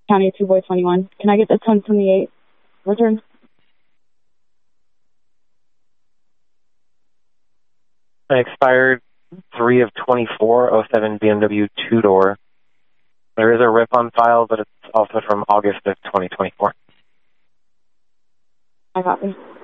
County 2 Boy 21. Can I get the 1028 return? Expired 3 of 24, 07 BMW 2-door. There is a RIP on file, but it's also from August of 2024. I copy.